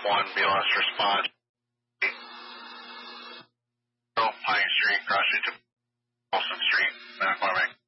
1, BLS response. Pine Street, crossing to Wilson Street, Mount McCormick.